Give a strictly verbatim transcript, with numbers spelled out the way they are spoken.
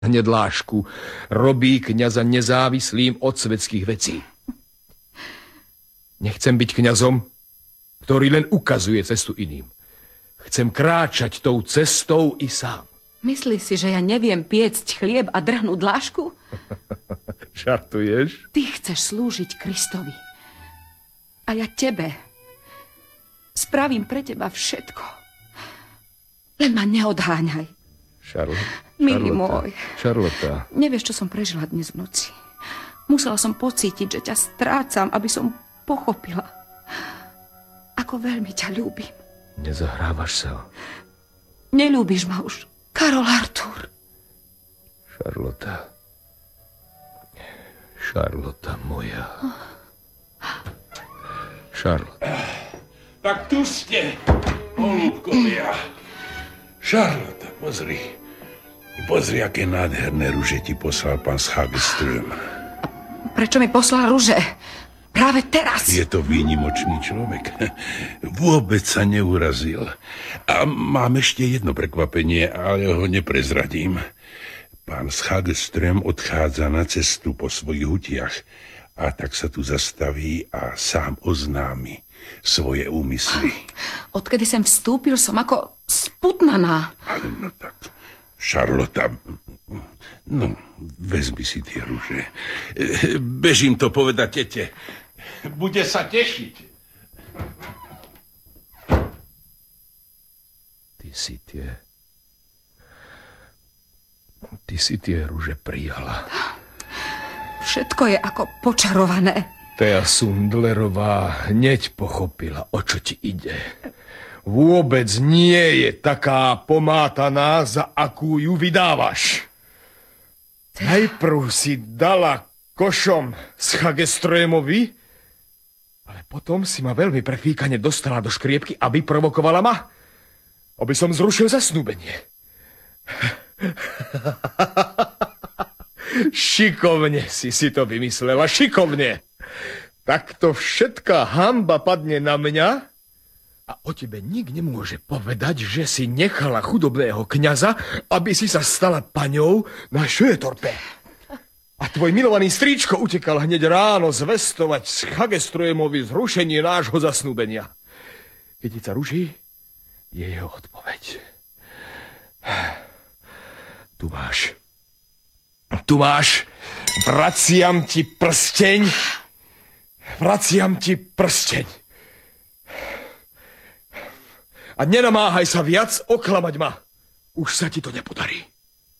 Hnedlášku robí kňaza nezávislým od svetských vecí. Nechcem byť kňazom, ktorý len ukazuje cestu iným. Chcem kráčať tou cestou i sám. Myslíš si, že ja neviem piecť chlieb a drhnúť dlášku? Žartuješ? Ty chceš slúžiť Kristovi. A ja tebe. Spravím pre teba všetko. Len ma neodháňaj. Charlotte. Milý môj. Charlotte. Nevieš, čo som prežila dnes v noci. Musela som pocítiť, že ťa strácam, aby som pochopila, ako veľmi ťa ľúbim. Nezahrávaš sa. Neľúbiš ma už, Karol Artur. Charlotte. Charlotte moja. Charlotte. Tak tu ste, holúbkovia. Charlotte, pozri. Pozri, aké nádherné ruže ti poslal pán z Hagström. Prečo mi poslal ruže? Práve teraz. Je to výnimočný človek. Vôbec sa neurazil. A mám ešte jedno prekvapenie, ale ho neprezradím. Pán z Hagström odchádza na cestu po svojich hutiach a tak sa tu zastaví a sám oznámi svoje úmysly. Odkedy sem vstúpil, som ako sputnaná. Ale no tak... Charlotte, no, vezmi si tie ruže. Bežím to povedať tete. Bude sa tešiť. Ty si tie... Ty si tie ruže prijala. Všetko je ako počarované. Tea Sundlerová hneď pochopila, o čo ti ide. Vôbec nie je taká pomátaná, za akú ju vydávaš. Najprv si dala košom z Hagströmovi, ale potom si ma veľmi prefíkane dostala do škriepky a vyprovokovala ma, aby som zrušil zasnúbenie. Šikovne si si to vymyslela, šikovne. Takto všetká hanba padne na mňa a o tebe nik nemôže povedať, že si nechala chudobného kňaza, aby si sa stala paňou na Šötorpe. A tvoj milovaný strýčko utekal hneď ráno zvestovať z Hagströmovi zrušenie nášho zasnúbenia. Kytica ruží je jeho odpoveď. Tu máš. Tu máš. Vraciam ti prsteň. Vraciam ti prsteň. A nenamáhaj sa viac oklamať ma. Už sa ti to nepodarí.